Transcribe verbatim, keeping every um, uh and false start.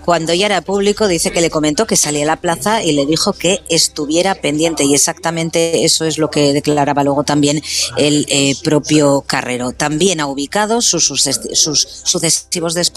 cuando ya era público, dice que le comentó que salía a la plaza y le dijo que estuviera pendiente, y exactamente eso es lo que declaraba luego también el eh, propio Carrero. También ha ubicado sus, sus, sus sucesivos despachos